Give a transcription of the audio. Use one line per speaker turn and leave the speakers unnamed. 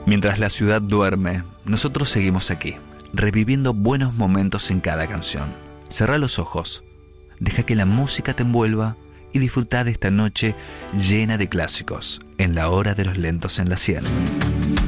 Mientras la ciudad duerme, nosotros seguimos aquí, reviviendo buenos momentos en cada canción. Cerrá los ojos, deja que la música te envuelva y disfruta de esta noche llena de clásicos en la hora de los lentos en la 100.